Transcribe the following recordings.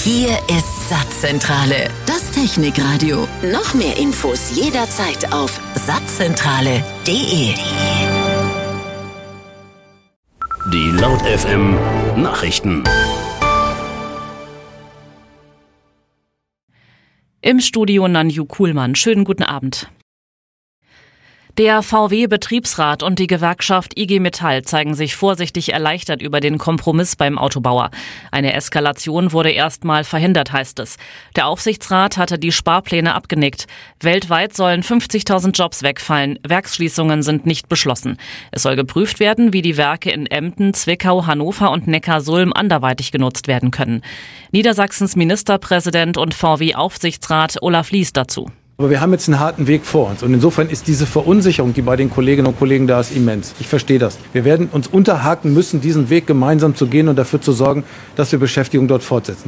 Hier ist Satzzentrale, das Technikradio. Noch mehr Infos jederzeit auf satzzentrale.de. Die Laut FM Nachrichten. Im Studio Nanju Kuhlmann. Schönen guten Abend. Der VW-Betriebsrat und die Gewerkschaft IG Metall zeigen sich vorsichtig erleichtert über den Kompromiss beim Autobauer. Eine Eskalation wurde erstmal verhindert, heißt es. Der Aufsichtsrat hatte die Sparpläne abgenickt. Weltweit sollen 50.000 Jobs wegfallen. Werksschließungen sind nicht beschlossen. Es soll geprüft werden, wie die Werke in Emden, Zwickau, Hannover und Neckarsulm anderweitig genutzt werden können. Niedersachsens Ministerpräsident und VW-Aufsichtsrat Olaf Lies dazu. Aber wir haben jetzt einen harten Weg vor uns. Und insofern ist diese Verunsicherung, die bei den Kolleginnen und Kollegen da ist, immens. Ich verstehe das. Wir werden uns unterhaken müssen, diesen Weg gemeinsam zu gehen und dafür zu sorgen, dass wir Beschäftigung dort fortsetzen.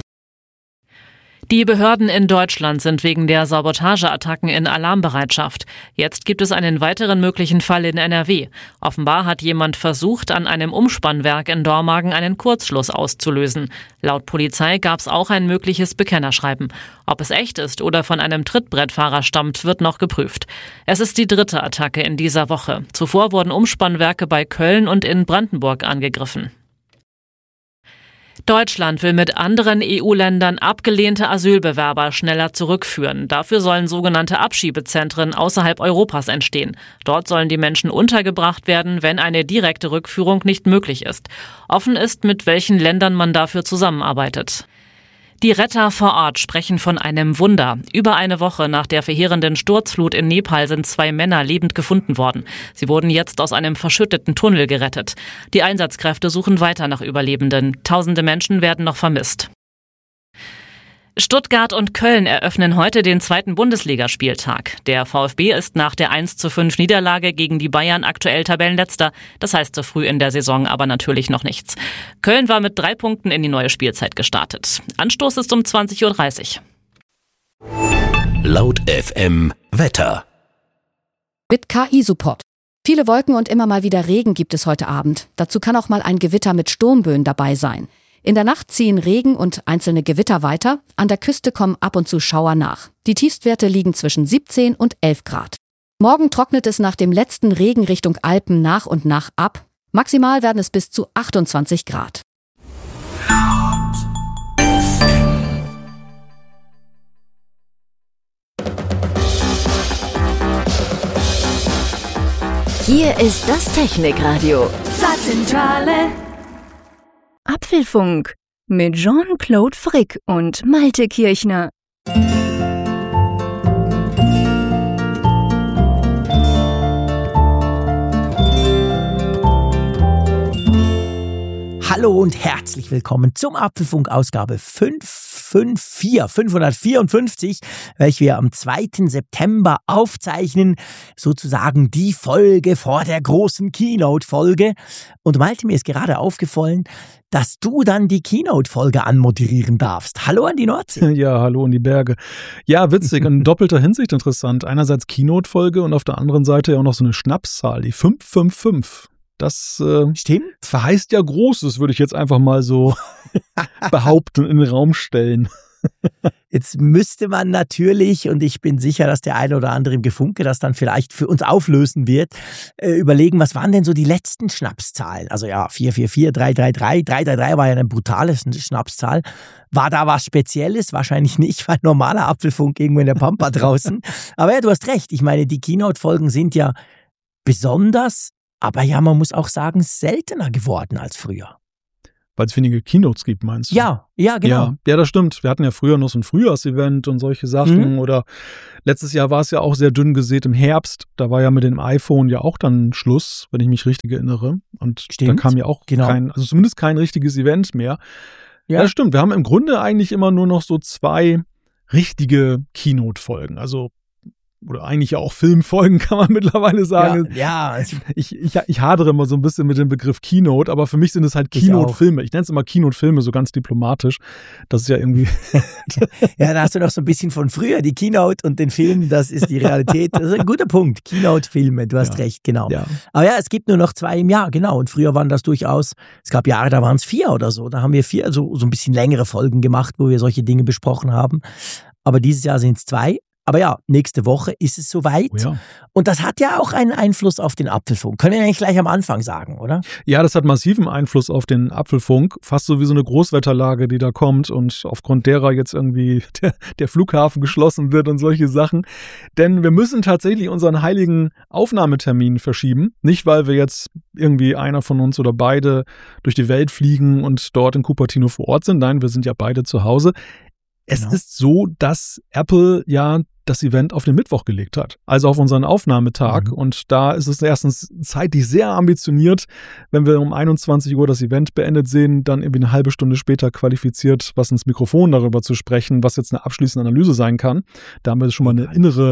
Die Behörden in Deutschland sind wegen der Sabotageattacken in Alarmbereitschaft. Jetzt gibt es einen weiteren möglichen Fall in NRW. Offenbar hat jemand versucht, an einem Umspannwerk in Dormagen einen Kurzschluss auszulösen. Laut Polizei gab es auch ein mögliches Bekennerschreiben. Ob es echt ist oder von einem Trittbrettfahrer stammt, wird noch geprüft. Es ist die dritte Attacke in dieser Woche. Zuvor wurden Umspannwerke bei Köln und in Brandenburg angegriffen. Deutschland will mit anderen EU-Ländern abgelehnte Asylbewerber schneller zurückführen. Dafür sollen sogenannte Abschiebezentren außerhalb Europas entstehen. Dort sollen die Menschen untergebracht werden, wenn eine direkte Rückführung nicht möglich ist. Offen ist, mit welchen Ländern man dafür zusammenarbeitet. Die Retter vor Ort sprechen von einem Wunder. Über eine Woche nach der verheerenden Sturzflut in Nepal sind 2 Männer lebend gefunden worden. Sie wurden jetzt aus einem verschütteten Tunnel gerettet. Die Einsatzkräfte suchen weiter nach Überlebenden. Tausende Menschen werden noch vermisst. Stuttgart und Köln eröffnen heute den 2. Bundesligaspieltag. Der VfB ist nach der 1:5 Niederlage gegen die Bayern aktuell Tabellenletzter. Das heißt so früh in der Saison aber natürlich noch nichts. Köln war mit 3 Punkten in die neue Spielzeit gestartet. Anstoß ist um 20:30 Uhr. Laut FM Wetter. Mit KI-Support. Viele Wolken und immer mal wieder Regen gibt es heute Abend. Dazu kann auch mal ein Gewitter mit Sturmböen dabei sein. In der Nacht ziehen Regen und einzelne Gewitter weiter. An der Küste kommen ab und zu Schauer nach. Die Tiefstwerte liegen zwischen 17 und 11 Grad. Morgen trocknet es nach dem letzten Regen Richtung Alpen nach und nach ab. Maximal werden es bis zu 28 Grad. Hier ist das Technikradio. Satzzentrale. Apfelfunk mit Jean-Claude Frick und Malte Kirchner. Hallo und herzlich willkommen zum Apfelfunk Ausgabe 554, welche wir am 2. September aufzeichnen, sozusagen die Folge vor der großen Keynote-Folge. Und Malte, mir ist gerade aufgefallen, dass du dann die Keynote-Folge anmoderieren darfst. Hallo an die Nordsee. Ja, hallo an die Berge. Ja, witzig, in doppelter Hinsicht interessant. Einerseits Keynote-Folge und auf der anderen Seite ja auch noch so eine Schnapszahl, die 555. Das stimmt. Verheißt ja Großes, würde ich jetzt einfach mal so behaupten, in den Raum stellen. Jetzt müsste man natürlich, und ich bin sicher, dass der eine oder andere im Gefunke das dann vielleicht für uns auflösen wird, überlegen, was waren denn so die letzten Schnapszahlen? Also ja, 444, 333, 333 war ja eine brutale Schnapszahl. War da was Spezielles? Wahrscheinlich nicht, weil normaler Apfelfunk irgendwo in der Pampa draußen. Aber ja, du hast recht. Ich meine, die Keynote-Folgen sind ja besonders, aber ja, man muss auch sagen, seltener geworden als früher. Weil es weniger Keynotes gibt, meinst du? Ja, genau. Ja, das stimmt. Wir hatten ja früher noch so ein Frühjahrsevent und solche Sachen. Oder letztes Jahr war es ja auch sehr dünn gesät im Herbst. Da war ja mit dem iPhone ja auch dann Schluss, wenn ich mich richtig erinnere. Und da kam ja auch also zumindest kein richtiges Event mehr. Ja, das stimmt. Wir haben im Grunde eigentlich immer nur noch so 2 richtige Keynote-Folgen. Also oder eigentlich ja auch Filmfolgen, kann man mittlerweile sagen. Ja. Ich hadere immer so ein bisschen mit dem Begriff Keynote, aber für mich sind es halt Keynote-Filme. Ich nenne es immer Keynote-Filme, so ganz diplomatisch. Das ist ja irgendwie... Ja, da hast du noch so ein bisschen von früher, die Keynote und den Film, das ist die Realität. Das ist ein guter Punkt. Keynote-Filme, du hast recht, genau. Ja. Aber ja, es gibt nur noch 2 im Jahr, genau. Und früher waren das durchaus, es gab Jahre, da waren es 4 oder so. Da haben wir 4, so ein bisschen längere Folgen gemacht, wo wir solche Dinge besprochen haben. Aber dieses Jahr sind es 2. Aber ja, nächste Woche ist es soweit. Oh ja. Und das hat ja auch einen Einfluss auf den Apfelfunk. Können wir eigentlich gleich am Anfang sagen, oder? Ja, das hat massiven Einfluss auf den Apfelfunk. Fast so wie so eine Großwetterlage, die da kommt und aufgrund derer jetzt irgendwie der Flughafen geschlossen wird und solche Sachen. Denn wir müssen tatsächlich unseren heiligen Aufnahmetermin verschieben. Nicht, weil wir jetzt irgendwie einer von uns oder beide durch die Welt fliegen und dort in Cupertino vor Ort sind. Nein, wir sind ja beide zu Hause. Es ist so, dass Apple ja das Event auf den Mittwoch gelegt hat, also auf unseren Aufnahmetag. Und da ist es erstens zeitlich sehr ambitioniert, wenn wir um 21 Uhr das Event beendet sehen, dann irgendwie eine halbe Stunde später qualifiziert, was ins Mikrofon darüber zu sprechen, was jetzt eine abschließende Analyse sein kann. Da haben wir schon mal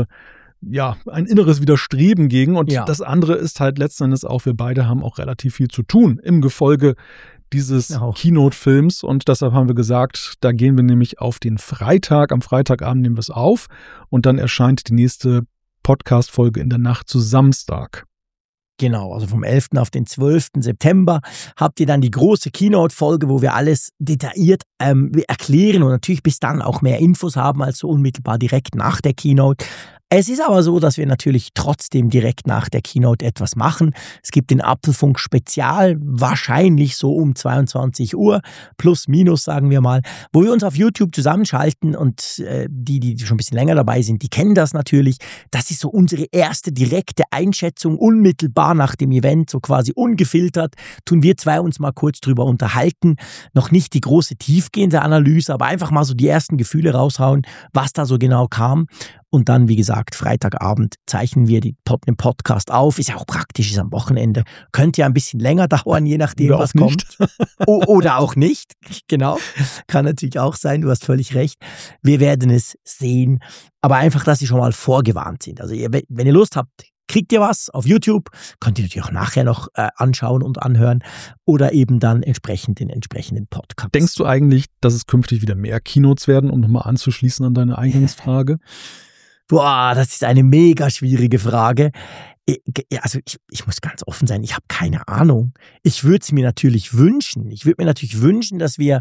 ein inneres Widerstreben gegen. Und das andere ist halt letzten Endes auch, wir beide haben auch relativ viel zu tun im Gefolge dieses Keynote-Films, und deshalb haben wir gesagt, da gehen wir nämlich auf den Freitag. Am Freitagabend nehmen wir es auf und dann erscheint die nächste Podcast-Folge in der Nacht zu Samstag. Genau, also vom 11. auf den 12. September habt ihr dann die große Keynote-Folge, wo wir alles detailliert erklären und natürlich bis dann auch mehr Infos haben als so unmittelbar direkt nach der Keynote. Es ist aber so, dass wir natürlich trotzdem direkt nach der Keynote etwas machen. Es gibt den Apfelfunk Spezial, wahrscheinlich so um 22 Uhr, plus minus sagen wir mal, wo wir uns auf YouTube zusammenschalten, und die schon ein bisschen länger dabei sind, die kennen das natürlich. Das ist so unsere erste direkte Einschätzung, unmittelbar nach dem Event, so quasi ungefiltert, tun wir zwei uns mal kurz drüber unterhalten. Noch nicht die große tiefgehende Analyse, aber einfach mal so die ersten Gefühle raushauen, was da so genau kam. Und dann, wie gesagt, Freitagabend zeichnen wir den Podcast auf. Ist ja auch praktisch, ist am Wochenende. Könnte ja ein bisschen länger dauern, je nachdem, oder was kommt. Oder auch nicht. Genau. Kann natürlich auch sein. Du hast völlig recht. Wir werden es sehen. Aber einfach, dass Sie schon mal vorgewarnt sind. Also, wenn ihr Lust habt, kriegt ihr was auf YouTube. Könnt ihr natürlich auch nachher noch anschauen und anhören. Oder eben dann entsprechend den entsprechenden Podcast. Denkst du eigentlich, dass es künftig wieder mehr Keynotes werden, um nochmal anzuschließen an deine Eingangsfrage? Boah, das ist eine mega schwierige Frage. Also ich muss ganz offen sein, ich habe keine Ahnung. Ich würde es mir natürlich wünschen. Ich würde mir natürlich wünschen, dass wir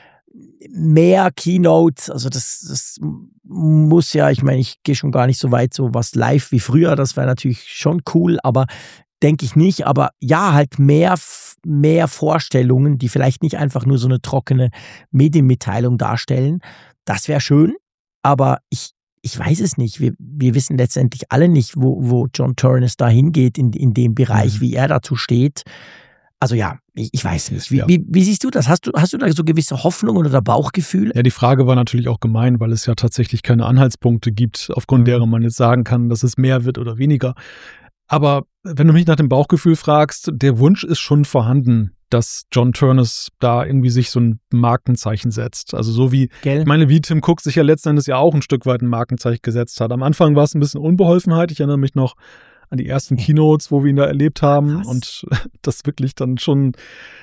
mehr Keynotes, also das muss ja, ich meine, ich gehe schon gar nicht so weit, so was live wie früher, das wäre natürlich schon cool, aber denke ich nicht. Aber ja, halt mehr Vorstellungen, die vielleicht nicht einfach nur so eine trockene Medienmitteilung darstellen. Das wäre schön, aber ich weiß es nicht. Wir wissen letztendlich alle nicht, wo John Turnus da hingeht in dem Bereich, wie er dazu steht. Also ja, ich weiß nicht. Wie siehst du das? Hast du da so gewisse Hoffnungen oder Bauchgefühle? Ja, die Frage war natürlich auch gemein, weil es ja tatsächlich keine Anhaltspunkte gibt, aufgrund derer man jetzt sagen kann, dass es mehr wird oder weniger. Aber wenn du mich nach dem Bauchgefühl fragst, der Wunsch ist schon vorhanden, dass John Turnus da irgendwie sich so ein Markenzeichen setzt. Also so wie, ich meine, wie Tim Cook sich ja letzten Endes ja auch ein Stück weit ein Markenzeichen gesetzt hat. Am Anfang war es ein bisschen Unbeholfenheit. Ich erinnere mich noch an die ersten Keynotes, wo wir ihn da erlebt haben. Krass. Und das wirklich dann schon,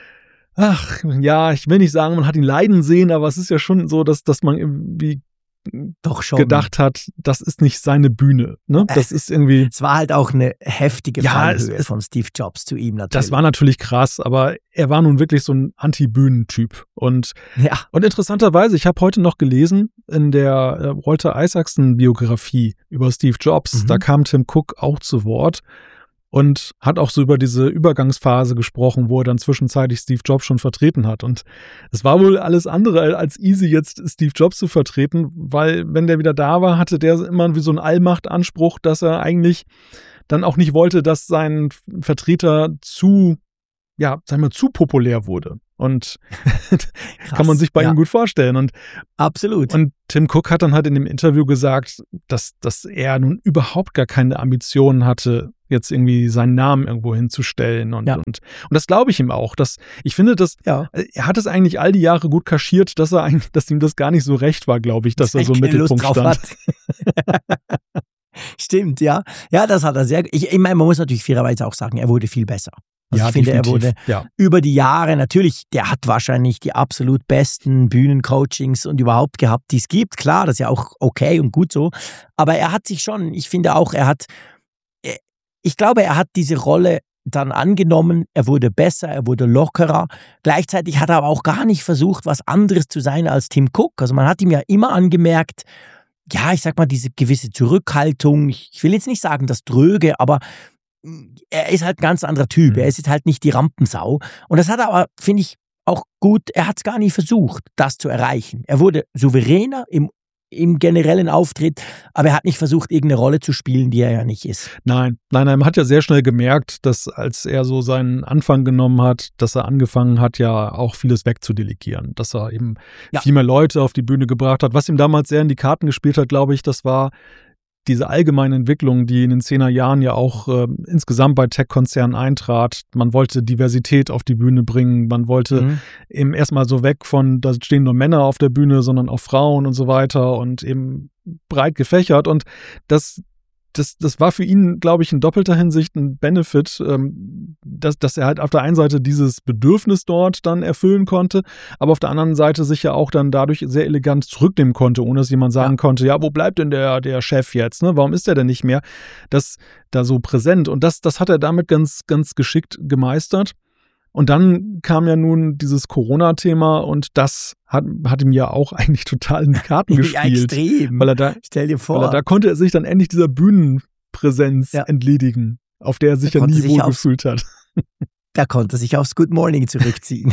ich will nicht sagen, man hat ihn leiden sehen, aber es ist ja schon so, dass man irgendwie doch schon gedacht hat, das ist nicht seine Bühne. Ne? Das ist irgendwie. Es war halt auch eine heftige Fallhöhe von Steve Jobs zu ihm natürlich. Das war natürlich krass, aber er war nun wirklich so ein Anti-Bühnen-Typ. Und interessanterweise, ich habe heute noch gelesen in der Walter Isaacson-Biografie über Steve Jobs, da kam Tim Cook auch zu Wort und hat auch so über diese Übergangsphase gesprochen, wo er dann zwischenzeitlich Steve Jobs schon vertreten hat. Und es war wohl alles andere als easy, jetzt Steve Jobs zu vertreten, weil wenn der wieder da war, hatte der immer wie so einen Allmachtanspruch, dass er eigentlich dann auch nicht wollte, dass sein Vertreter zu populär wurde. Und kann man sich bei ihm gut vorstellen. Und absolut. Und Tim Cook hat dann halt in dem Interview gesagt, dass er nun überhaupt gar keine Ambitionen hatte, jetzt irgendwie seinen Namen irgendwo hinzustellen. Und das glaube ich ihm auch. Ich finde, er hat es eigentlich all die Jahre gut kaschiert, dass ihm das gar nicht so recht war, glaube ich, dass er so im Mittelpunkt stand. Stimmt, ja. Ja, das hat er sehr. Ich meine, man muss natürlich fairerweise auch sagen, er wurde viel besser. Also ich finde, er wurde über die Jahre, natürlich, der hat wahrscheinlich die absolut besten Bühnencoachings und überhaupt gehabt, die es gibt. Klar, das ist ja auch okay und gut so. Aber er hat sich schon, ich finde auch, ich glaube, er hat diese Rolle dann angenommen, er wurde besser, er wurde lockerer. Gleichzeitig hat er aber auch gar nicht versucht, was anderes zu sein als Tim Cook. Also man hat ihm ja immer angemerkt, ja, ich sag mal, diese gewisse Zurückhaltung, ich will jetzt nicht sagen, das Dröge, aber er ist halt ein ganz anderer Typ. Er ist jetzt halt nicht die Rampensau. Und das hat er aber, finde ich, auch gut, er hat es gar nicht versucht, das zu erreichen. Er wurde souveräner im generellen Auftritt, aber er hat nicht versucht, irgendeine Rolle zu spielen, die er ja nicht ist. Nein, man hat ja sehr schnell gemerkt, dass als er so seinen Anfang genommen hat, dass er angefangen hat, ja auch vieles wegzudelegieren, dass er eben viel mehr Leute auf die Bühne gebracht hat. Was ihm damals sehr in die Karten gespielt hat, glaube ich, das war diese allgemeine Entwicklung, die in den 10er Jahren ja auch insgesamt bei Tech-Konzernen eintrat. Man wollte Diversität auf die Bühne bringen, man wollte eben erstmal so weg von, da stehen nur Männer auf der Bühne, sondern auch Frauen und so weiter und eben breit gefächert. Und das war für ihn, glaube ich, in doppelter Hinsicht ein Benefit, dass er halt auf der einen Seite dieses Bedürfnis dort dann erfüllen konnte, aber auf der anderen Seite sich ja auch dann dadurch sehr elegant zurücknehmen konnte, ohne dass jemand sagen konnte, ja, wo bleibt denn der Chef jetzt? Ne? Warum ist der denn nicht mehr da so präsent? Und das hat er damit ganz, ganz geschickt gemeistert. Und dann kam ja nun dieses Corona-Thema und das hat ihm ja auch eigentlich total in die Karten gespielt. Ja, extrem. Stell dir vor. Weil da konnte er sich dann endlich dieser Bühnenpräsenz entledigen, auf der er sich ja nie wohl gefühlt hat. Da konnte er sich aufs Good Morning zurückziehen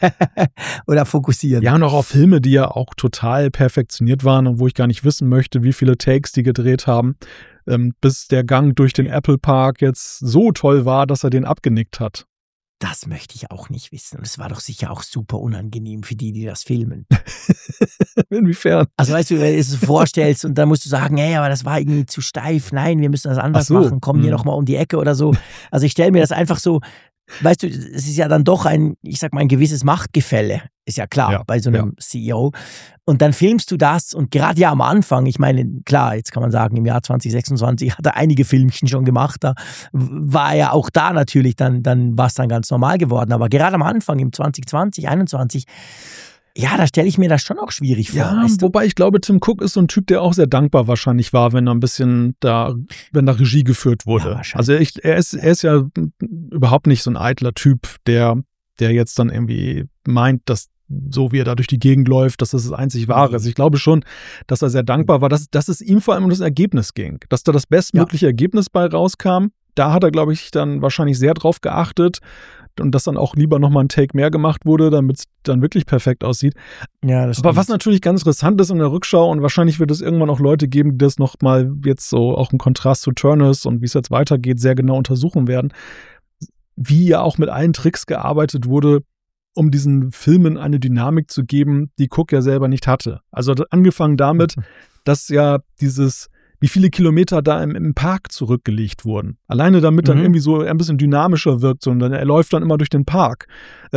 oder fokussieren. Ja, und auch auf Filme, die ja auch total perfektioniert waren und wo ich gar nicht wissen möchte, wie viele Takes die gedreht haben, bis der Gang durch den Apple Park jetzt so toll war, dass er den abgenickt hat. Das möchte ich auch nicht wissen. Und es war doch sicher auch super unangenehm für die das filmen. Inwiefern? Also weißt du, wenn du es so vorstellst und dann musst du sagen, hey, aber das war irgendwie zu steif. Nein, wir müssen das anders machen. Komm hier nochmal um die Ecke oder so. Also ich stelle mir das einfach so, weißt du, es ist ja dann doch ein gewisses Machtgefälle. Ist ja klar, bei so einem CEO. Und dann filmst du das und gerade am Anfang, ich meine, klar, jetzt kann man sagen, im Jahr 2026 hat er einige Filmchen schon gemacht, da war er auch da natürlich, dann war es dann ganz normal geworden. Aber gerade am Anfang, im 2020, 2021, ja, da stelle ich mir das schon auch schwierig vor. Ja, wobei ich glaube, Tim Cook ist so ein Typ, der auch sehr dankbar wahrscheinlich war, wenn er ein bisschen wenn da Regie geführt wurde. Ja, also er ist ja überhaupt nicht so ein eitler Typ, der jetzt dann irgendwie meint, dass so wie er da durch die Gegend läuft, dass das einzig Wahre ist. Ich glaube schon, dass er sehr dankbar war, dass es ihm vor allem um das Ergebnis ging. Dass da das bestmögliche Ergebnis bei rauskam. Da hat er, glaube ich, dann wahrscheinlich sehr drauf geachtet und dass dann auch lieber nochmal ein Take mehr gemacht wurde, damit es dann wirklich perfekt aussieht. Ja, das stimmt. Aber was natürlich ganz interessant ist in der Rückschau und wahrscheinlich wird es irgendwann auch Leute geben, die das nochmal jetzt so auch im Kontrast zu Turners und wie es jetzt weitergeht, sehr genau untersuchen werden, wie ja auch mit allen Tricks gearbeitet wurde, um diesen Filmen eine Dynamik zu geben, die Cook ja selber nicht hatte. Also angefangen damit, dass ja wie viele Kilometer da im Park zurückgelegt wurden. Alleine damit dann irgendwie so ein bisschen dynamischer wirkt, sondern er läuft dann immer durch den Park.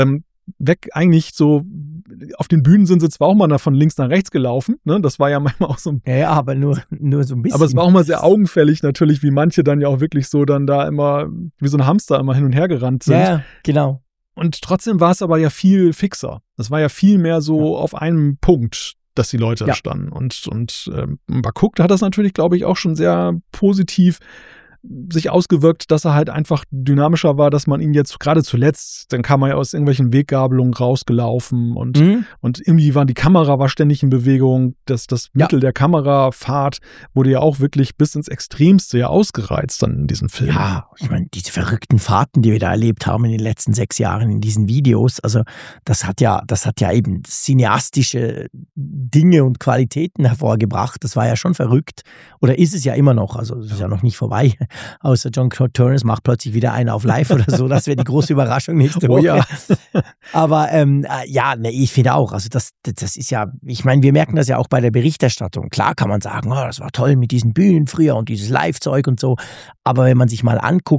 Weg eigentlich so, auf den Bühnen sind sie zwar auch mal von links nach rechts gelaufen, ne? Das war ja manchmal auch so. Ja, aber nur so ein bisschen. Aber es war auch mal sehr augenfällig natürlich, wie manche dann ja auch wirklich so dann da immer, wie so ein Hamster immer hin und her gerannt sind. Ja, genau. Und trotzdem war es aber ja viel fixer. Das war ja viel mehr so auf einem Punkt, dass die Leute da standen. Und bei Cook hat das natürlich, glaube ich, auch schon sehr positiv sich ausgewirkt, dass er halt einfach dynamischer war, dass man ihn jetzt gerade zuletzt, dann kam er ja aus irgendwelchen Weggabelungen rausgelaufen und irgendwie die Kamera war ständig in Bewegung, das Mittel der Kamerafahrt wurde ja auch wirklich bis ins Extremste ja ausgereizt dann in diesen Filmen. Ja, ich meine, diese verrückten Fahrten, die wir da erlebt haben in den letzten 6 Jahren in diesen Videos, also das hat ja eben cineastische Dinge und Qualitäten hervorgebracht, das war ja schon verrückt oder ist es ja immer noch, also es ist ja noch nicht vorbei. Außer John Turners macht plötzlich wieder einen auf live oder so. Das wäre die große Überraschung nächste Woche. Ja. Aber ich finde auch, also das ist ja, ich meine, wir merken das ja auch bei der Berichterstattung. Klar kann man sagen, das war toll mit diesen Bühnen früher und dieses Live-Zeug und so. Aber wenn man sich mal anguckt,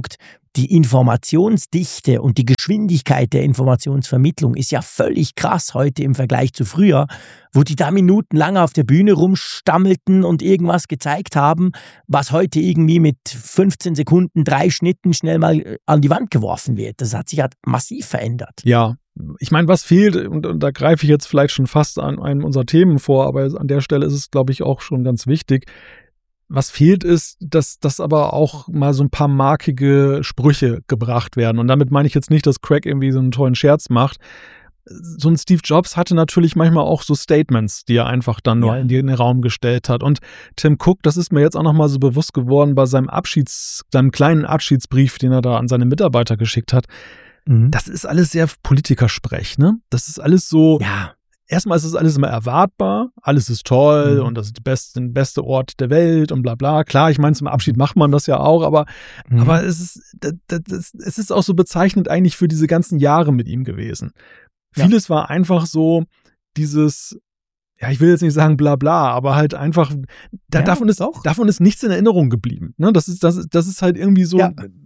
die Informationsdichte und die Geschwindigkeit der Informationsvermittlung ist ja völlig krass heute im Vergleich zu früher, wo die da minutenlang auf der Bühne rumstammelten und irgendwas gezeigt haben, was heute irgendwie mit 15 Sekunden, 3 Schnitten schnell mal an die Wand geworfen wird. Das hat sich halt massiv verändert. Ja, ich meine, was fehlt, und da greife ich jetzt vielleicht schon fast an einem unserer Themen vor, aber an der Stelle ist es, glaube ich, auch schon ganz wichtig. Was fehlt ist, dass aber auch mal so ein paar markige Sprüche gebracht werden. Und damit meine ich jetzt nicht, dass Craig irgendwie so einen tollen Scherz macht. So ein Steve Jobs hatte natürlich manchmal auch so Statements, die er einfach dann nur in den Raum gestellt hat. Und Tim Cook, das ist mir jetzt auch nochmal so bewusst geworden bei seinem kleinen Abschiedsbrief, den er da an seine Mitarbeiter geschickt hat. Das ist alles sehr Politikersprech, ne? Das ist alles so. Ja. Erstmal ist es alles immer erwartbar, alles ist toll und das ist der beste Ort der Welt und bla bla. Klar, ich meine, zum Abschied macht man das ja auch, aber es ist auch so bezeichnend eigentlich für diese ganzen Jahre mit ihm gewesen. Ja. Vieles war einfach so dieses, ja, ich will jetzt nicht sagen bla bla, aber halt einfach, davon ist nichts in Erinnerung geblieben. Ne? Das ist halt irgendwie so,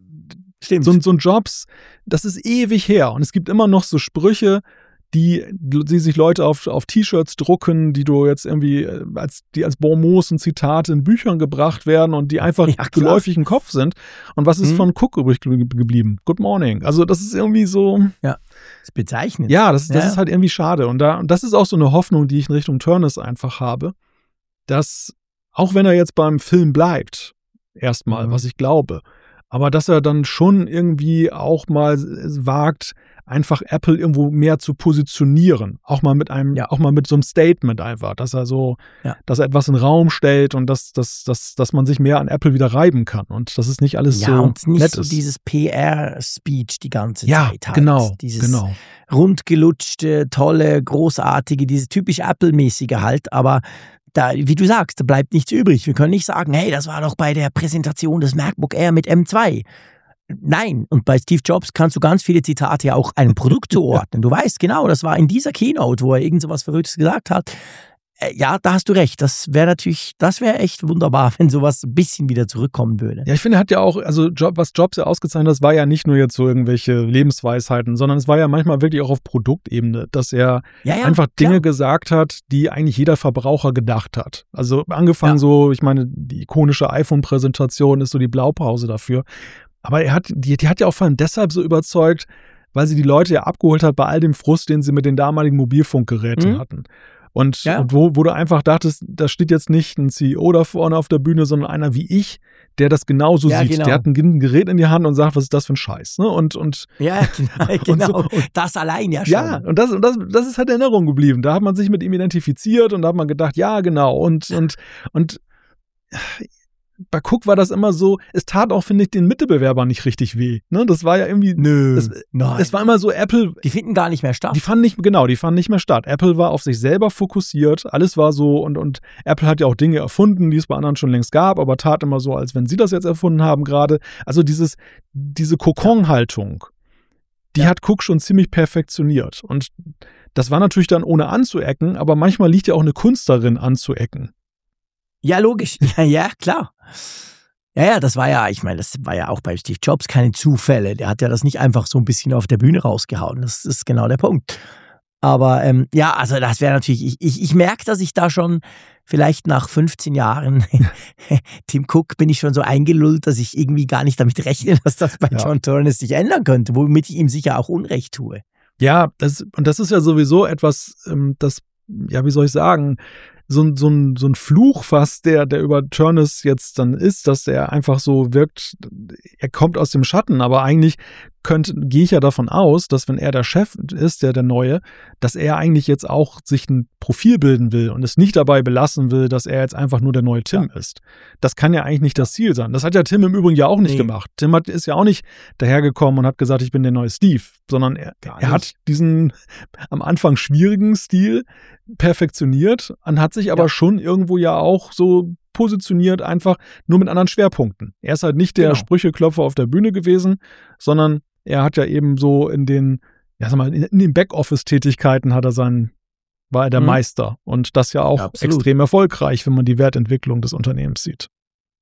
so ein Jobs, das ist ewig her und es gibt immer noch so Sprüche, die sich Leute auf T-Shirts drucken, die du jetzt irgendwie als Bonmots und Zitate in Büchern gebracht werden und die einfach geläufig im Kopf sind. Und was ist von Cook übrig geblieben? Good morning. Also das ist irgendwie so. Ja, das ist bezeichnend. Ja, das ist halt irgendwie schade. Und das ist auch so eine Hoffnung, die ich in Richtung Turness einfach habe, dass, auch wenn er jetzt beim Film bleibt, erstmal, was ich glaube, aber dass er dann schon irgendwie auch mal wagt, einfach Apple irgendwo mehr zu positionieren. Auch mal mit so einem Statement einfach, dass er etwas in den Raum stellt und dass man sich mehr an Apple wieder reiben kann und dass es nicht alles so und nicht nett so ist. Dieses PR-Speech die ganze Zeit halt. Genau. Dieses rundgelutschte, tolle, großartige, diese typisch Apple-mäßige halt, aber da, wie du sagst, da bleibt nichts übrig. Wir können nicht sagen, hey, das war doch bei der Präsentation des MacBook Air mit M2. Nein, und bei Steve Jobs kannst du ganz viele Zitate ja auch einem Produkt zuordnen. Du weißt genau, das war in dieser Keynote, wo er irgend so was Verrücktes gesagt hat. Ja, da hast du recht. Das wäre echt wunderbar, wenn sowas ein bisschen wieder zurückkommen würde. Ja, ich finde, hat ja auch, also was Jobs ja ausgezeichnet hat, war ja nicht nur jetzt so irgendwelche Lebensweisheiten, sondern es war ja manchmal wirklich auch auf Produktebene, dass er einfach Dinge gesagt hat, die eigentlich jeder Verbraucher gedacht hat. Also angefangen so, ich meine, die ikonische iPhone-Präsentation ist so die Blaupause dafür. Aber die hat ja auch vor allem deshalb so überzeugt, weil sie die Leute ja abgeholt hat bei all dem Frust, den sie mit den damaligen Mobilfunkgeräten hatten. Und wo du einfach dachtest, da steht jetzt nicht ein CEO da vorne auf der Bühne, sondern einer wie ich, der das genauso sieht. Genau. Der hat ein Gerät in die Hand und sagt, was ist das für ein Scheiß? Ne? Genau. Und das allein ja schon. Ja, und das ist halt in Erinnerung geblieben. Da hat man sich mit ihm identifiziert und da hat man gedacht, ja, genau. Und bei Cook war das immer so, es tat auch, finde ich, den Mitbewerbern nicht richtig weh. Ne? Das war ja irgendwie. Es war immer so, Apple. Die finden gar nicht mehr statt. Die fanden nicht mehr statt. Apple war auf sich selber fokussiert, alles war so und Apple hat ja auch Dinge erfunden, die es bei anderen schon längst gab, aber tat immer so, als wenn sie das jetzt erfunden haben gerade. Also diese Kokon-Haltung, die hat Cook schon ziemlich perfektioniert. Und das war natürlich dann ohne anzuecken, aber manchmal liegt ja auch eine Kunst darin, anzuecken. Ja, logisch. Ja, klar. Ja, das war ja auch bei Steve Jobs keine Zufälle. Der hat ja das nicht einfach so ein bisschen auf der Bühne rausgehauen. Das ist genau der Punkt. Aber also das wäre natürlich, ich merke, dass ich da schon vielleicht nach 15 Jahren Tim Cook bin ich schon so eingelullt, dass ich irgendwie gar nicht damit rechne, dass das bei John Turness sich ändern könnte, womit ich ihm sicher auch Unrecht tue. Ja, das ist ja sowieso etwas, das, wie soll ich sagen, so ein Fluch fast, der über Turness jetzt dann ist, dass er einfach so wirkt, er kommt aus dem Schatten, aber eigentlich gehe ich ja davon aus, dass wenn er der Chef ist, der Neue, dass er eigentlich jetzt auch sich ein Profil bilden will und es nicht dabei belassen will, dass er jetzt einfach nur der neue Tim ist. Das kann ja eigentlich nicht das Ziel sein. Das hat ja Tim im Übrigen ja auch nicht gemacht. Tim ist ja auch nicht dahergekommen und hat gesagt, ich bin der neue Steve, sondern er hat diesen am Anfang schwierigen Stil perfektioniert und hat sich aber schon irgendwo ja auch so positioniert, einfach nur mit anderen Schwerpunkten. Er ist halt nicht der Sprücheklopfer auf der Bühne gewesen, sondern er hat ja eben so in den Backoffice-Tätigkeiten war er der Meister. Und das ja auch extrem erfolgreich, wenn man die Wertentwicklung des Unternehmens sieht.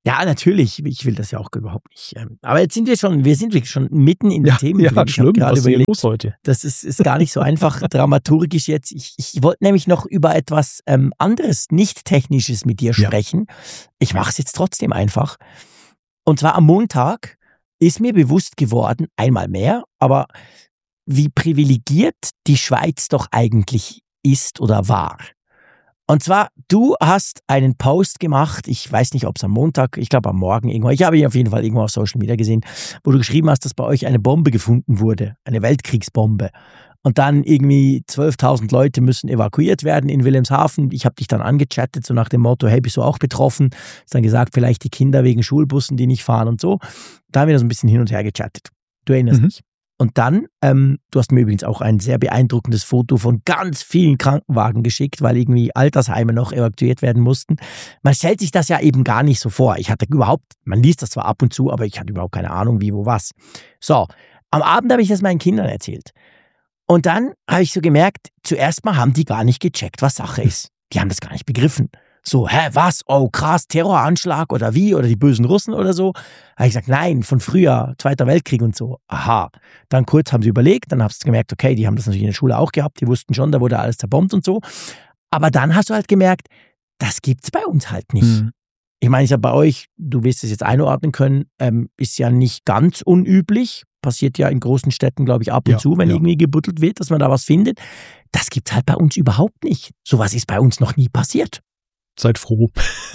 Ja, natürlich. Ich will das ja auch überhaupt nicht. Aber jetzt sind wir schon mitten in den Themen. Ja, schlimm. Was ist hier los heute? Das ist gar nicht so einfach dramaturgisch jetzt. Ich wollte nämlich noch über etwas anderes, nicht Technisches mit dir sprechen. Ich mache es jetzt trotzdem einfach. Und zwar am Montag ist mir bewusst geworden, einmal mehr, aber wie privilegiert die Schweiz doch eigentlich ist oder war. Und zwar, du hast einen Post gemacht, ich weiß nicht, ob es am Montag, ich glaube am Morgen irgendwo, ich habe ihn auf jeden Fall irgendwo auf Social Media gesehen, wo du geschrieben hast, dass bei euch eine Bombe gefunden wurde, eine Weltkriegsbombe. Und dann irgendwie 12.000 Leute müssen evakuiert werden in Wilhelmshaven. Ich habe dich dann angechattet, so nach dem Motto, hey, bist du auch betroffen? Hast dann gesagt, vielleicht die Kinder wegen Schulbussen, die nicht fahren und so. Da haben wir das ein bisschen hin und her gechattet. Du erinnerst dich. Und dann, du hast mir übrigens auch ein sehr beeindruckendes Foto von ganz vielen Krankenwagen geschickt, weil irgendwie Altersheime noch evakuiert werden mussten. Man stellt sich das ja eben gar nicht so vor. Man liest das zwar ab und zu, aber ich hatte überhaupt keine Ahnung, wie, wo, was. So, am Abend habe ich das meinen Kindern erzählt. Und dann habe ich so gemerkt, zuerst mal haben die gar nicht gecheckt, was Sache ist. Die haben das gar nicht begriffen. So, was? Oh, krass, Terroranschlag oder wie? Oder die bösen Russen oder so? Habe ich gesagt, nein, von früher, Zweiter Weltkrieg und so. Aha. Dann kurz haben sie überlegt, dann hast du gemerkt, okay, die haben das natürlich in der Schule auch gehabt, die wussten schon, da wurde alles zerbombt und so. Aber dann hast du halt gemerkt, das gibt's bei uns halt nicht. Ich meine, ist ja bei euch, du wirst es jetzt einordnen können, ist ja nicht ganz unüblich. Passiert ja in großen Städten, glaube ich, ab und zu, wenn irgendwie gebuddelt wird, dass man da was findet. Das gibt's halt bei uns überhaupt nicht. Sowas ist bei uns noch nie passiert. Seid froh.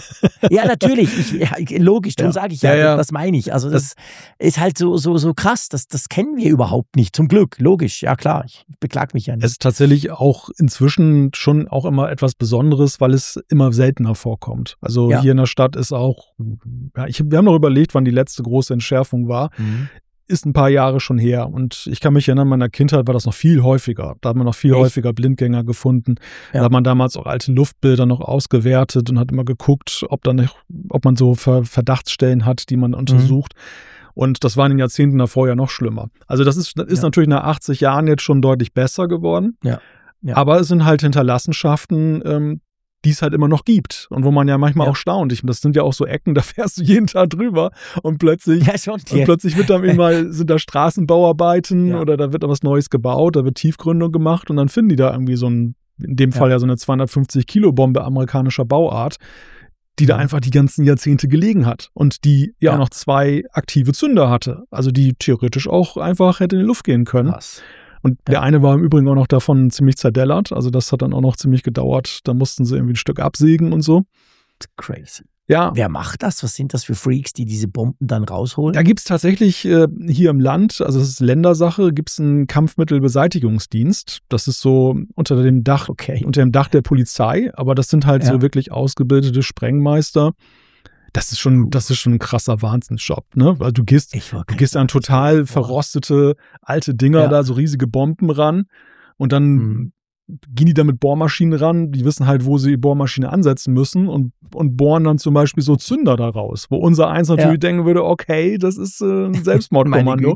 Ja, natürlich. Logisch, darum sage ich das meine ich. Also das ist halt so krass. Das kennen wir überhaupt nicht. Zum Glück, logisch. Ja klar, ich beklag mich ja nicht. Es ist tatsächlich auch inzwischen schon auch immer etwas Besonderes, weil es immer seltener vorkommt. Also hier in der Stadt ist auch, wir haben noch überlegt, wann die letzte große Entschärfung war. Ist ein paar Jahre schon her. Und ich kann mich erinnern, in meiner Kindheit war das noch viel häufiger. Da hat man noch viel häufiger Blindgänger gefunden. Da hat man damals auch alte Luftbilder noch ausgewertet und hat immer geguckt, ob man so Verdachtsstellen hat, die man untersucht. Und das war in den Jahrzehnten davor ja noch schlimmer. Also das ist natürlich nach 80 Jahren jetzt schon deutlich besser geworden. Aber es sind halt Hinterlassenschaften, die es halt immer noch gibt und wo man ja manchmal auch staunt. Das sind ja auch so Ecken, da fährst du jeden Tag drüber und plötzlich wird dann sind da Straßenbauarbeiten oder da wird da was Neues gebaut, da wird Tiefgründung gemacht und dann finden die da irgendwie so in dem Fall ja so eine 250-Kilo-Bombe amerikanischer Bauart, die da einfach die ganzen Jahrzehnte gelegen hat und die auch noch 2 aktive Zünder hatte, also die theoretisch auch einfach hätte in die Luft gehen können. Krass. Und der eine war im Übrigen auch noch davon ziemlich zerdellert. Also das hat dann auch noch ziemlich gedauert. Da mussten sie irgendwie ein Stück absägen und so. Crazy. Ja. Wer macht das? Was sind das für Freaks, die diese Bomben dann rausholen? Da gibt es tatsächlich hier im Land, also das ist Ländersache, gibt es einen Kampfmittelbeseitigungsdienst. Das ist so unter dem Dach der Polizei. Aber das sind halt so wirklich ausgebildete Sprengmeister. Das ist schon ein krasser Wahnsinnsjob, ne? Weil du gehst an total verrostete alte Dinger da, so riesige Bomben ran und dann gehen die da mit Bohrmaschinen ran, die wissen halt, wo sie die Bohrmaschine ansetzen müssen und bohren dann zum Beispiel so Zünder da raus, wo unser Eins natürlich denken würde, okay, das ist ein Selbstmordkommando.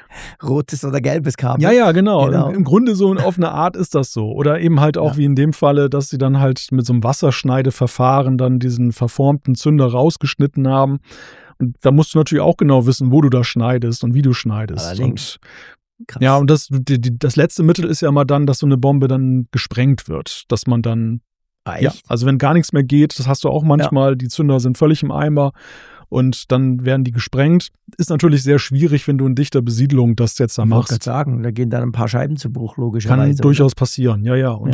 Rotes oder gelbes Kabel. Ja, genau. Im Grunde so auf eine Art ist das so. Oder eben halt auch wie in dem Falle, dass sie dann halt mit so einem Wasserschneideverfahren dann diesen verformten Zünder rausgeschnitten haben. Und da musst du natürlich auch genau wissen, wo du da schneidest und wie du schneidest. Allerdings. Krass. Ja, und das letzte Mittel ist ja immer dann, dass so eine Bombe dann gesprengt wird, dass man dann, also wenn gar nichts mehr geht, das hast du auch manchmal, die Zünder sind völlig im Eimer und dann werden die gesprengt. Ist natürlich sehr schwierig, wenn du in dichter Besiedlung das jetzt da machst. Ich wollte gerade sagen, da gehen dann ein paar Scheiben zu Bruch, logischerweise. Kann durchaus passieren,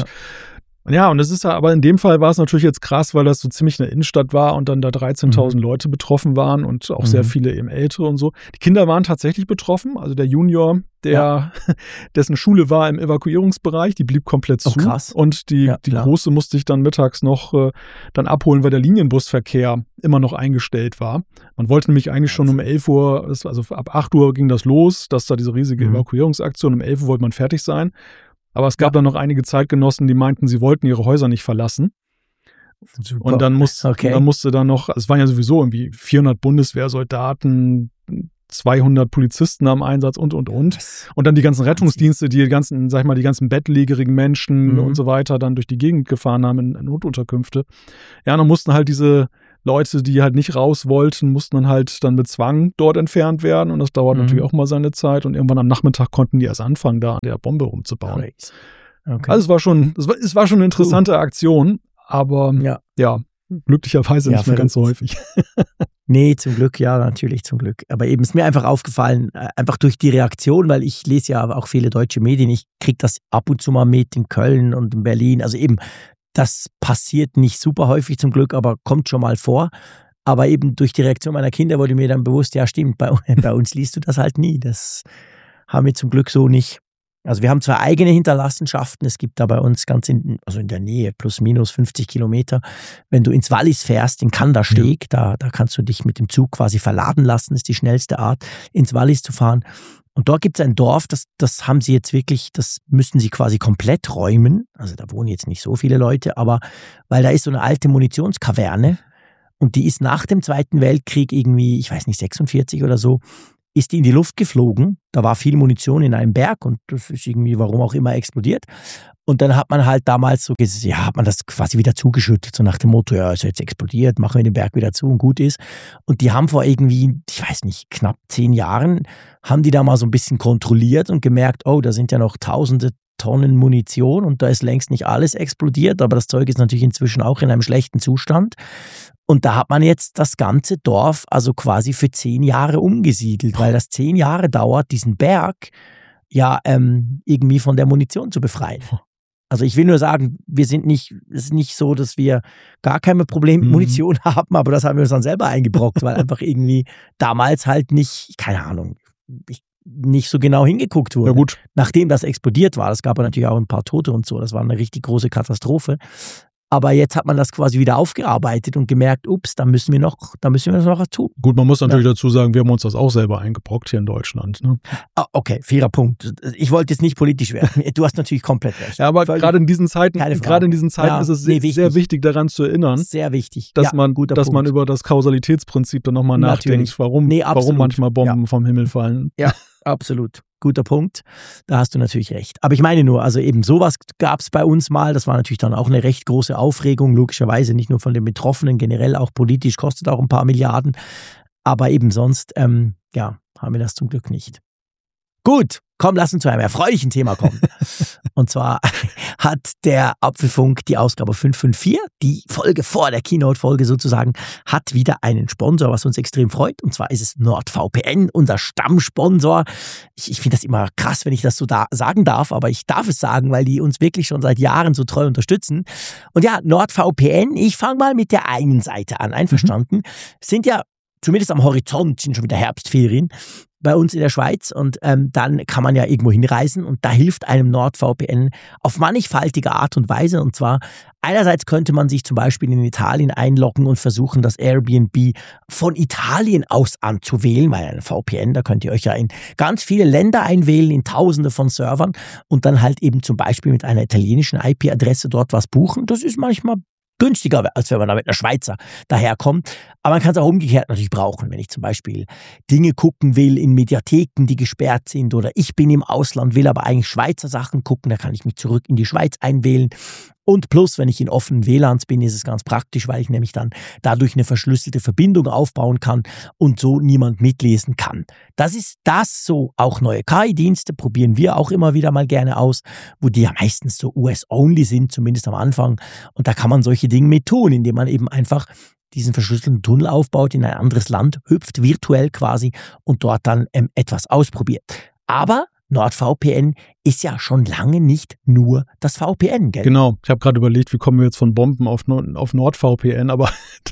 und das ist aber in dem Fall war es natürlich jetzt krass, weil das so ziemlich eine Innenstadt war und dann da 13.000 Leute betroffen waren und auch sehr viele eben Ältere und so. Die Kinder waren tatsächlich betroffen, also der Junior, dessen Schule war im Evakuierungsbereich, die blieb komplett zu. Krass. Und die Große musste ich dann mittags noch dann abholen, weil der Linienbusverkehr immer noch eingestellt war. Man wollte nämlich eigentlich schon um 11 Uhr, also ab 8 Uhr ging das los, dass da diese riesige Evakuierungsaktion, um 11 Uhr wollte man fertig sein. Aber es gab dann noch einige Zeitgenossen, die meinten, sie wollten ihre Häuser nicht verlassen. Super. Und dann musste dann noch, es waren ja sowieso irgendwie 400 Bundeswehrsoldaten, 200 Polizisten am Einsatz und. Und dann die ganzen Rettungsdienste, die ganzen bettlägerigen Menschen und so weiter dann durch die Gegend gefahren haben in Notunterkünfte. Ja, dann mussten halt diese Leute, die halt nicht raus wollten, mussten dann halt dann mit Zwang dort entfernt werden und das dauert natürlich auch mal seine Zeit und irgendwann am Nachmittag konnten die erst anfangen, da an der Bombe rumzubauen. Okay. Also es war schon eine interessante Aktion, aber ja glücklicherweise nicht mehr ganz so häufig. Nee, zum Glück, ja, natürlich zum Glück. Aber eben ist mir einfach aufgefallen, einfach durch die Reaktion, weil ich lese ja auch viele deutsche Medien, ich kriege das ab und zu mal mit in Köln und in Berlin, also eben das passiert nicht super häufig zum Glück, aber kommt schon mal vor. Aber eben durch die Reaktion meiner Kinder wurde mir dann bewusst, ja stimmt, bei uns liest du das halt nie. Das haben wir zum Glück so nicht. Also wir haben zwar eigene Hinterlassenschaften, es gibt da bei uns ganz in der Nähe, plus minus 50 Kilometer, wenn du ins Wallis fährst, in Kandersteg, da kannst du dich mit dem Zug quasi verladen lassen, ist die schnellste Art, ins Wallis zu fahren. Und dort gibt es ein Dorf, das haben sie jetzt wirklich, das müssen sie quasi komplett räumen. Also da wohnen jetzt nicht so viele Leute, aber weil da ist so eine alte Munitionskaverne und die ist nach dem Zweiten Weltkrieg irgendwie, ich weiß nicht, 46 oder so, ist die in die Luft geflogen. Da war viel Munition in einem Berg und das ist irgendwie, warum auch immer, explodiert. Und dann hat man halt damals hat man das quasi wieder zugeschüttet, so nach dem Motto, ja, ist jetzt explodiert, machen wir den Berg wieder zu und gut ist. Und die haben vor irgendwie, ich weiß nicht, knapp 10 Jahren, haben die da mal so ein bisschen kontrolliert und gemerkt, oh, da sind ja noch tausende Tonnen Munition und da ist längst nicht alles explodiert, aber das Zeug ist natürlich inzwischen auch in einem schlechten Zustand. Und da hat man jetzt das ganze Dorf also quasi für 10 Jahre umgesiedelt, weil das 10 Jahre dauert, diesen Berg ja irgendwie von der Munition zu befreien. Also ich will nur sagen, es ist nicht so, dass wir gar keine Probleme mit Munition haben, aber das haben wir uns dann selber eingebrockt, weil einfach irgendwie damals halt nicht, keine Ahnung, nicht so genau hingeguckt wurde. Ja, gut. Nachdem das explodiert war, das gab natürlich auch ein paar Tote und so, das war eine richtig große Katastrophe. Aber jetzt hat man das quasi wieder aufgearbeitet und gemerkt, ups, da müssen wir noch was tun. Gut, man muss natürlich dazu sagen, wir haben uns das auch selber eingebrockt hier in Deutschland. Ne? Okay, fairer Punkt. Ich wollte jetzt nicht politisch werden. Du hast natürlich komplett recht. Ja, aber gerade in diesen Zeiten ist es sehr wichtig, daran zu erinnern. Sehr wichtig. Dass man über das Kausalitätsprinzip dann nochmal nachdenkt, warum manchmal Bomben vom Himmel fallen. Ja, absolut. Guter Punkt, da hast du natürlich recht. Aber ich meine nur, also eben sowas gab es bei uns mal, das war natürlich dann auch eine recht große Aufregung, logischerweise nicht nur von den Betroffenen, generell auch politisch, kostet auch ein paar Milliarden, aber eben sonst, haben wir das zum Glück nicht. Gut, komm, lass uns zu einem erfreulichen Thema kommen. Und zwar hat der Apfelfunk, die Ausgabe 554, die Folge vor der Keynote-Folge sozusagen, hat wieder einen Sponsor, was uns extrem freut. Und zwar ist es NordVPN, unser Stammsponsor. Ich finde das immer krass, wenn ich das so sagen darf, aber ich darf es sagen, weil die uns wirklich schon seit Jahren so treu unterstützen. Und ja, NordVPN, ich fange mal mit der einen Seite an, einverstanden, sind ja zumindest am Horizont, sind schon wieder Herbstferien bei uns in der Schweiz und dann kann man ja irgendwo hinreisen und da hilft einem NordVPN auf mannigfaltige Art und Weise. Und zwar einerseits könnte man sich zum Beispiel in Italien einloggen und versuchen, das Airbnb von Italien aus anzuwählen, weil ein VPN, da könnt ihr euch ja in ganz viele Länder einwählen, in Tausende von Servern und dann halt eben zum Beispiel mit einer italienischen IP-Adresse dort was buchen. Das ist manchmal günstiger, als wenn man da mit einer Schweizer daherkommt. Aber man kann es auch umgekehrt natürlich brauchen, wenn ich zum Beispiel Dinge gucken will in Mediatheken, die gesperrt sind oder ich bin im Ausland, will aber eigentlich Schweizer Sachen gucken, da kann ich mich zurück in die Schweiz einwählen. Und plus, wenn ich in offenen WLANs bin, ist es ganz praktisch, weil ich nämlich dann dadurch eine verschlüsselte Verbindung aufbauen kann und so niemand mitlesen kann. Das ist das so. Auch neue KI-Dienste probieren wir auch immer wieder mal gerne aus, wo die ja meistens so US-only sind, zumindest am Anfang. Und da kann man solche Dinge mit tun, indem man eben einfach diesen verschlüsselten Tunnel aufbaut, in ein anderes Land hüpft, virtuell quasi, und dort dann etwas ausprobiert. Aber NordVPN ist ja schon lange nicht nur das VPN, gell? Genau. Ich habe gerade überlegt, wie kommen wir jetzt von Bomben auf NordVPN, aber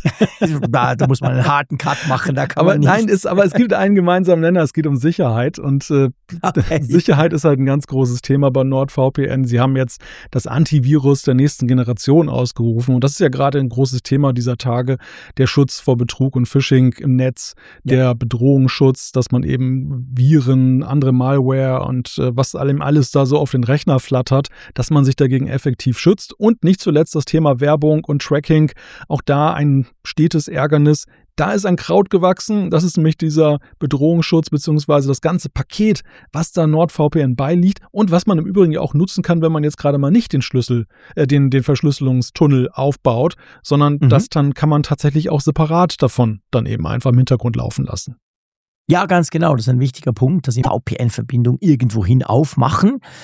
da muss man einen harten Cut machen, da kann man nicht. Nein, aber es gibt einen gemeinsamen Nenner, es geht um Sicherheit und Sicherheit ist halt ein ganz großes Thema bei NordVPN. Sie haben jetzt das Antivirus der nächsten Generation ausgerufen und das ist ja gerade ein großes Thema dieser Tage, der Schutz vor Betrug und Phishing im Netz, der Bedrohungsschutz, dass man eben Viren, andere Malware und was alles alles da so auf den Rechner flattert, dass man sich dagegen effektiv schützt. Und nicht zuletzt das Thema Werbung und Tracking, auch da ein stetes Ärgernis. Da ist ein Kraut gewachsen, das ist nämlich dieser Bedrohungsschutz bzw. das ganze Paket, was da NordVPN beiliegt und was man im Übrigen ja auch nutzen kann, wenn man jetzt gerade mal nicht den den Verschlüsselungstunnel aufbaut, sondern das dann kann man tatsächlich auch separat davon dann eben einfach im Hintergrund laufen lassen. Ja, ganz genau. Das ist ein wichtiger Punkt, dass Sie VPN-Verbindung irgendwohin aufmachen.